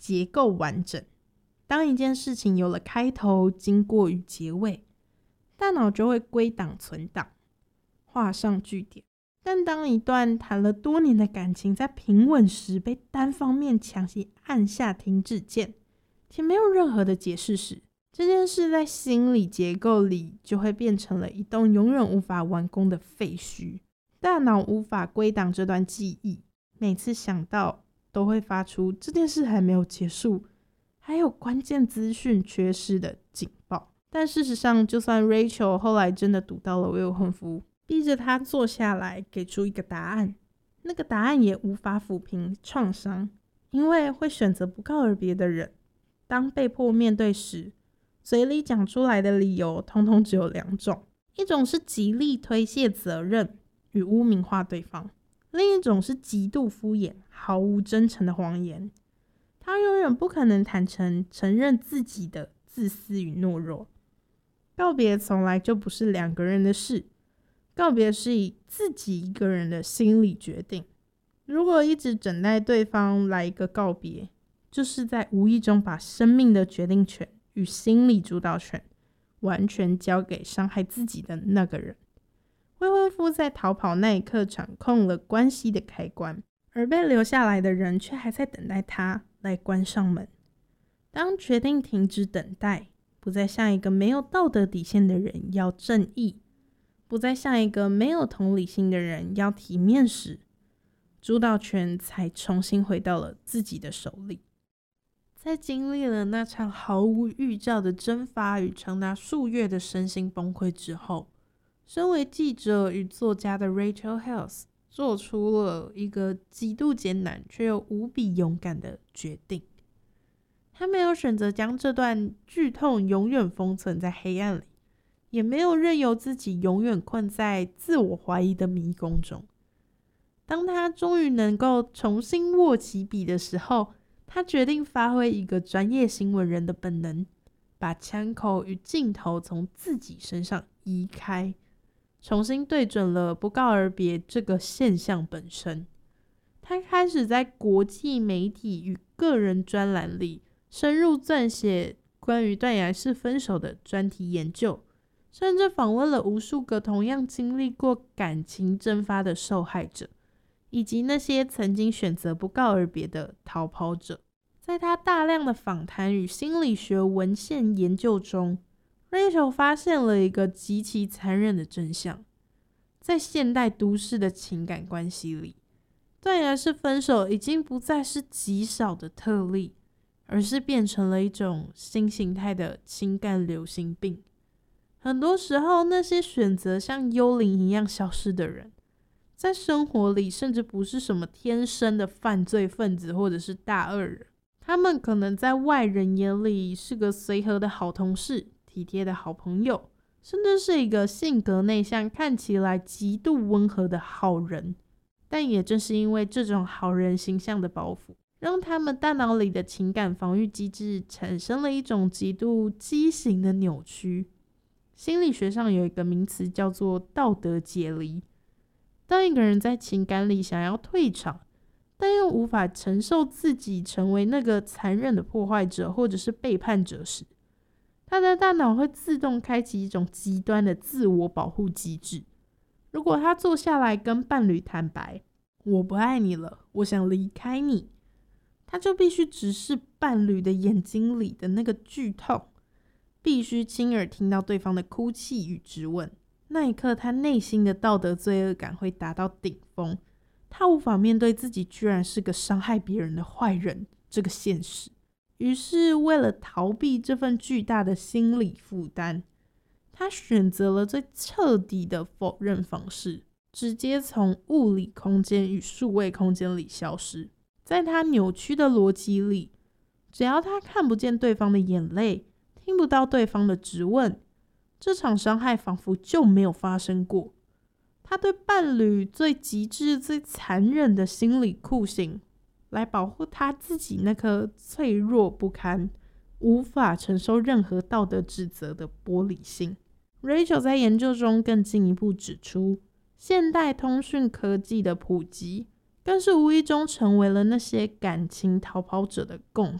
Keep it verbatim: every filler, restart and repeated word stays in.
结构完整。当一件事情有了开头、经过与结尾，大脑就会归档存档，画上句点。但当一段谈了多年的感情在平稳时被单方面强行按下停止键，且没有任何的解释时，这件事在心理结构里就会变成了一栋永远无法完工的废墟。大脑无法归档这段记忆，每次想到都会发出这件事还没有结束，还有关键资讯缺失的警报。但事实上，就算 Rachel 后来真的读到了未婚夫，逼着他坐下来给出一个答案，那个答案也无法抚平创伤，因为会选择不告而别的人，当被迫面对时，嘴里讲出来的理由通通只有两种，一种是极力推卸责任与污名化对方，另一种是极度敷衍毫无真诚的谎言。他永远不可能坦诚承认自己的自私与懦弱。告别从来就不是两个人的事，告别是以自己一个人的心理决定。如果一直等待对方来一个告别，就是在无意中把生命的决定权与心理主导权完全交给伤害自己的那个人。未婚夫在逃跑那一刻掌控了关系的开关，而被留下来的人却还在等待他来关上门。当决定停止等待，不再像一个没有道德底线的人要正义，不再像一个没有同理心的人要体面时，主导权才重新回到了自己的手里。在经历了那场毫无预兆的蒸发与长达数月的身心崩溃之后，身为记者与作家的 Rachel Hales 做出了一个极度艰难却又无比勇敢的决定。他没有选择将这段剧痛永远封存在黑暗里，也没有任由自己永远困在自我怀疑的迷宫中。当他终于能够重新握起笔的时候，他决定发挥一个专业新闻人的本能，把枪口与镜头从自己身上移开，重新对准了不告而别这个现象本身。他开始在国际媒体与个人专栏里深入撰写关于断崖式分手的专题研究，甚至访问了无数个同样经历过感情蒸发的受害者，以及那些曾经选择不告而别的逃跑者。在他大量的访谈与心理学文献研究中， Rachel 发现了一个极其残忍的真相。在现代都市的情感关系里，断崖式分手已经不再是极少的特例，而是变成了一种新形态的情感流行病。很多时候，那些选择像幽灵一样消失的人，在生活里甚至不是什么天生的犯罪分子或者是大恶人，他们可能在外人眼里是个随和的好同事、体贴的好朋友，甚至是一个性格内向、看起来极度温和的好人。但也正是因为这种好人形象的包袱，让他们大脑里的情感防御机制产生了一种极度畸形的扭曲。心理学上有一个名词叫做道德解离。当一个人在情感里想要退场，但又无法承受自己成为那个残忍的破坏者或者是背叛者时，他的大脑会自动开启一种极端的自我保护机制。如果他坐下来跟伴侣坦白，我不爱你了，我想离开你，他就必须直视伴侣的眼睛里的那个剧痛，必须亲耳听到对方的哭泣与质问。那一刻，他内心的道德罪恶感会达到顶峰，他无法面对自己居然是个伤害别人的坏人这个现实。于是为了逃避这份巨大的心理负担，他选择了最彻底的否认方式，直接从物理空间与数位空间里消失。在他扭曲的逻辑里，只要他看不见对方的眼泪，听不到对方的质问，这场伤害仿佛就没有发生过。他对伴侣最极致、最残忍的心理酷刑，来保护他自己那颗脆弱不堪、无法承受任何道德指责的玻璃心。Rachel 在研究中更进一步指出，现代通讯科技的普及，更是无意中成为了那些感情逃跑者的共